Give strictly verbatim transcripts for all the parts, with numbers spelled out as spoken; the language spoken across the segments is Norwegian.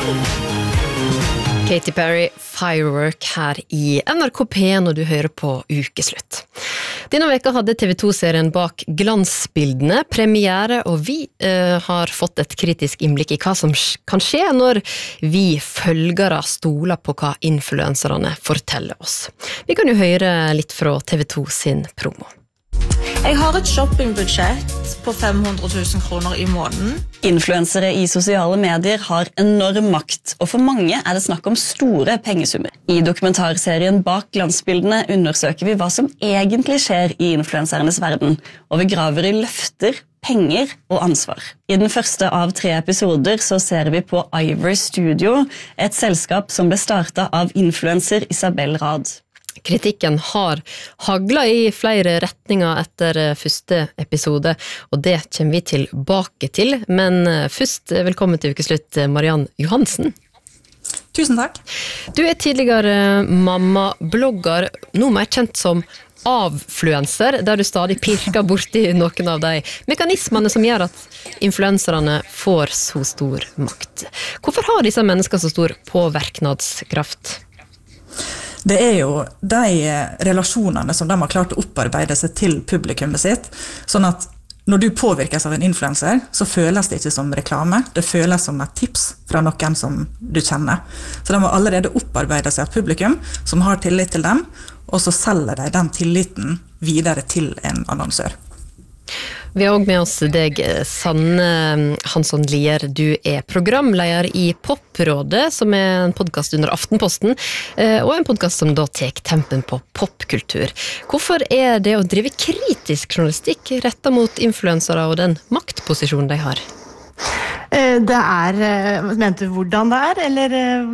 Katy Perry, Firework her i N R K P når du hører på Ukeslutt. Denne veka hadde T V to-serien Bak glansbildene premiere, og vi eh, har fått et kritisk innblikk i hva som kan skje når vi følgere stoler på hva influenserne forteller oss. Vi kan jo høre litt fra T V to sin promo. Jeg har et shoppingbudsjett på fem hundre tusen kroner i måneden. Influensere i sosiale medier har enorm makt, og for mange er det snakk om store pengesummer. I dokumentarserien Bak glansbildene undersøker vi hva som egentlig skjer i influensernes verden, og vi graver i løfter, penger og ansvar. I den første av tre episoder så ser vi på Iver Studio, et selskap som ble startet av influenser Isabel Rad. Kritikken har haglet i flere retninger etter første episode, og det kommer vi tilbake til. Men først, velkommen til Ukeslutt, Mariann Johansen. Tusen takk. Du er tidligere mamma-blogger, noe mer kjent som avfluencer, der du stadig pirker borti noen av de mekanismene som gjør at influenserne får så stor makt. Hvorfor har disse menneskene så stor påvirkningskraft? Det er jo de relasjonene som de har klart å opparbeide seg til publikummet sitt, sånn at når du påvirkes av en influencer, så føles det ikke som reklame, det føles som et tips fra noen som du kjenner. Så de har allerede opparbeidet seg et publikum som har tillit til dem, og så selger de den tilliten videre til en annonsør. Vi har også med oss deg, Sanne Hansson Lier. Du er programleder i Poprådet, som er en podcast under Aftenposten, og en podcast som da tek tempen på popkultur. Hvorfor er det å drive kritisk journalistikk rettet mot influensere og den maktposisjonen de har? Det er, mente du hvordan det er, eller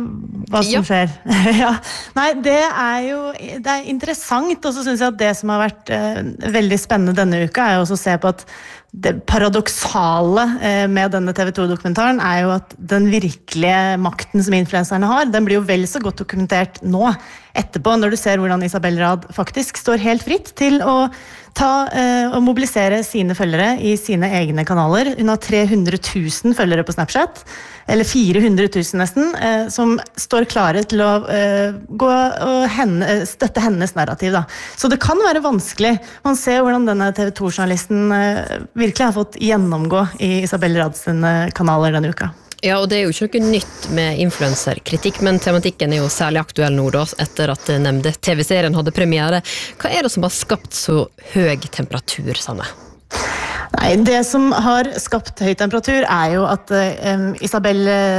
hva som ja. skjer? ja. Nei, det er jo det er interessant, og så synes jeg at det som har vært veldig spennende denne uka er jo også å se på at det paradoksale med denne T V to-dokumentaren er jo at den virkelige makten som influenserne har, den blir jo vel så godt dokumentert nå, etterpå, når du ser hvordan Isabel Rad faktisk står helt fritt til å ta eh, og mobilisere sine følgere i sine egne kanaler. Hun har tre hundre tusen følgere på Snapchat, eller fire hundre tusen nesten, eh, som står klare til å eh, gå og henne, støtte hennes narrativ. Da. Så det kan være vanskelig. Man ser hvordan denne T V to-journalisten eh, virkelig har fått gjennomgå i Isabel Rads kanaler denne uka. Ja, og det er jo ikke noe nytt med influencerkritikk, men tematikken er jo særlig aktuell nå da, etter at nevnte T V-serien hadde premiere. Hva er det som har skapt så høy temperatur, Sanne? Nei, det som har skapt høy temperatur er jo at um, Isabel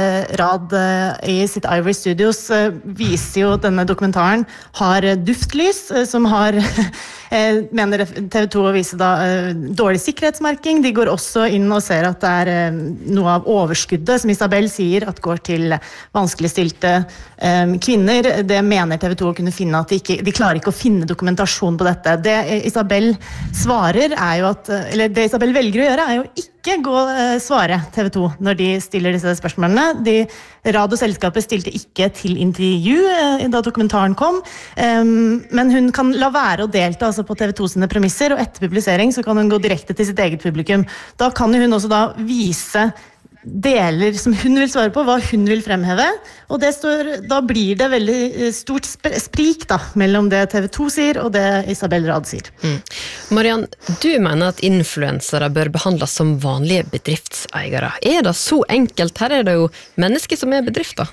Rad uh, i sitt Ivory Studios uh, viser jo denne dokumentaren har duftlys uh, som har uh, mener T V to å vise da uh, dårlig sikkerhetsmerking. De går også inn og ser at det er uh, noe av overskuddet som Isabel sier at går til vanskeligstilte um, kvinner. Det mener T V to å kunne finne at de, ikke, de klarer ikke å finne dokumentasjon på dette. Det Isabel svarer er jo at, eller det Isabel velger å gjøre er jo ikke gå uh, svare T V to når de stiller disse spørsmålene. De, Rad og selskapet stilte ikke til intervju uh, da dokumentaren kom, um, men hun kan la være å delta altså på T V to sine premisser, og etter publisering så kan hun gå direkte til sitt eget publikum. Da kan hun også da vise deler som hun vil svare på, hva hun vil fremheve, og det står, da blir det veldig stort sprik da, mellom det T V to sier og det Isabel Rad sier. Mm. Mariann, du mener at influensere bør behandles som vanlige bedriftseiere. Er det så enkelt? Her er det jo mennesker som er bedrifter.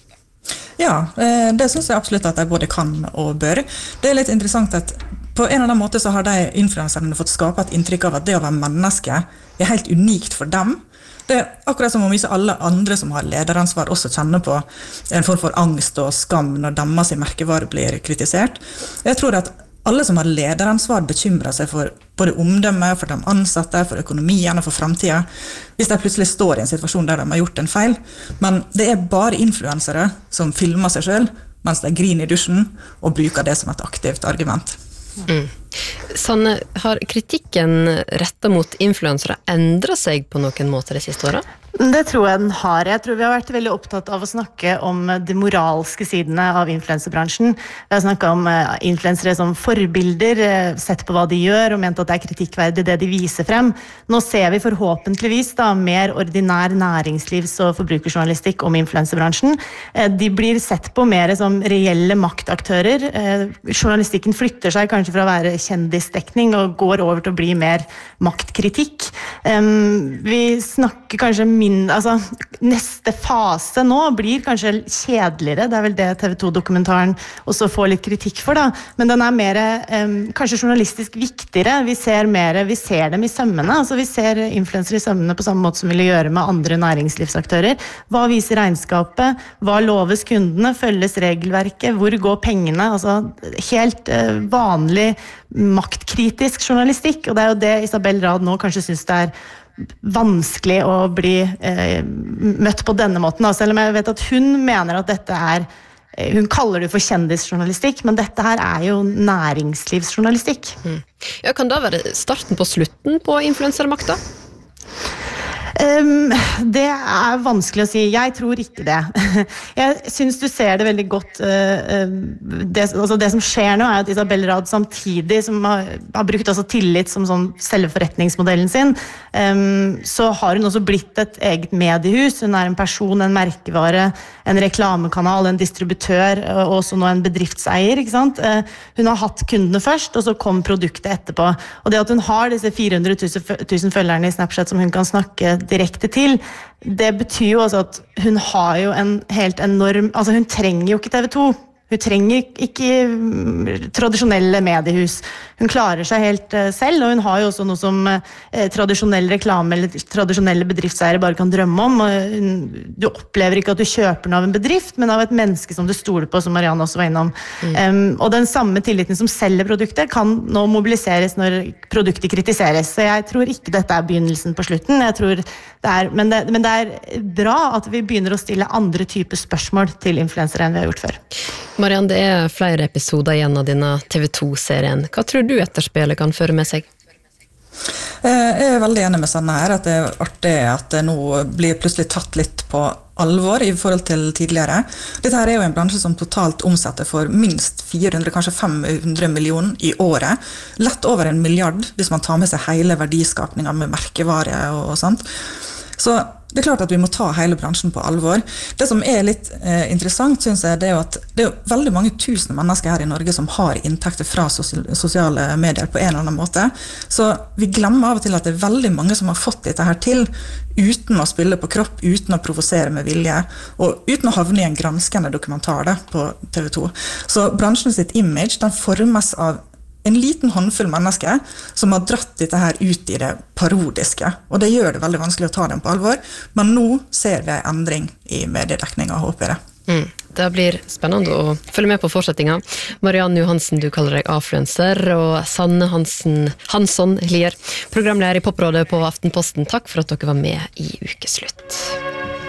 Ja, det synes jeg absolutt at de både kan og bør. Det er litt interessant at på en eller annen måte så har de influenserne fått skape et inntrykk av at det å være menneske er helt unikt for dem. Det er akkurat som om ikke alle andre som har lederansvar også kjenner på en form for angst og skam når deres merkevare blir kritisert. Jeg tror at alle som har lederansvar bekymrer seg for både omdømme, for de ansatte, for økonomien og for fremtiden, hvis de plutselig står i en situasjon der de har gjort en feil. Men det er bare influensere som filmer seg selv mens de griner i dusjen og bruker det som et aktivt argument. Mm. Sanne, har kritikken rettet mot influensere endret seg på noen måte de siste årene? Det tror jeg den har. Jeg tror vi har vært veldig opptatt av å snakke om de moralske sidene av influencerbransjen. Vi har snakket om influensere som forbilder, sett på hva de gjør, og ment at det er kritikkverdig det de viser frem. Nå ser vi forhåpentligvis da mer ordinær næringslivs- og forbrukerjournalistikk om influencerbransjen. De blir sett på mer som reelle maktaktører. Journalistikken flytter seg kanskje fra å være kjendisdekning og går over til å bli mer maktkritikk. Vi snakker kanskje mindre Min, altså, neste fase nå blir kanskje kjedeligere, det er vel det T V to-dokumentaren også får litt kritikk for da, men den er mer, um, kanskje journalistisk viktigere, vi ser mer, vi ser dem i sømmene, altså vi ser influensere i sømmene på samme måte som vi vil gjøre med andre næringslivsaktører. Hva viser regnskapet? Hva loves kundene? Følges regelverket? Hvor går pengene? Altså helt uh, vanlig maktkritisk journalistikk, og det er jo det Isabel Rad nå kanskje synes det er vanskelig å bli eh, møtt på denne måten. Selv om jeg vet at hun mener at dette er, hun kaller det for kjendisjournalistikk, men dette her er jo næringslivsjournalistikk. Mm. Ja, kan det være starten på slutten på influencermakta? Um, det er vanskelig å si. Jeg tror ikke det. Jeg synes du ser det veldig godt. Uh, det, altså det som skjer nå er at Isabel Rad samtidig som har, har brukt også tillit som sånn selve forretningsmodellen sin, um, så har hun også blitt et eget mediehus. Hun er en person, en merkevare, en reklamekanal, en distributør og også nå en bedriftseier, ikke sant? Uh, hun har hatt kundene først, og så kom produktet etterpå. Og det at hun har disse fire hundre tusen følgerne i Snapchat som hun kan snakke direkte til, det betyr jo også at hun har jo en helt enorm, altså hun trenger jo ikke T V to, hun trenger ikke tradisjonelle mediehus, hun klarer seg helt selv, og hun har jo også noe som eh, tradisjonell reklame eller tradisjonelle bedriftseiere bare kan drømme om. Hun, du opplever ikke at du kjøper den av en bedrift, men av et menneske som du stoler på, som Marianne også var innom. Mm. Um, og den samme tilliten som selger produktet kan nå mobiliseres når produktet kritiseres. Så jeg tror ikke dette er begynnelsen på slutten, jeg tror det er, men, det, men det er bra at vi begynner å stille andre typer spørsmål til influensere enn vi har gjort før. Marianne, det er flere episoder igjen av denne T V to-serien. Hva tror du etterspillet kan føre med seg? Jeg er veldig enig med Sanne her, at det er artig at det nå blir plutselig tatt litt på alvor i forhold til tidligere. Dette her er jo en bransje som totalt omsetter for minst fire hundre, kanskje fem hundre millioner i året. Lett over en milliard hvis man tar med seg hele verdiskapningen med merkevare og, og sånt. Så det er klart at vi må ta hele bransjen på alvor. Det som er litt eh, interessant, synes jeg, det er jo at det er veldig mange tusen mennesker her i Norge som har inntekter fra sosiale medier på en eller annen måte. Så vi glemmer av og til at det er veldig mange som har fått dette her til uten å spille på kropp, uten å provosere med vilje, og uten å havne i en granskende dokumentar da, på T V to. Så bransjen sitt image, den formes av en liten håndfull mennesker som har dratt dette her ut i det parodiske, og det gjør det veldig vanskelig å ta dem på alvor, men nå ser vi en endring i mediedekningen, håper jeg det. Mm. Det blir spennende å følge med på fortsettinga. Marianne Johansen, du kaller deg affluencer, og Sanne Hansen, Hansson Lier, programleder i Poprådet på Aftenposten. Takk for at dere var med i Ukeslutt.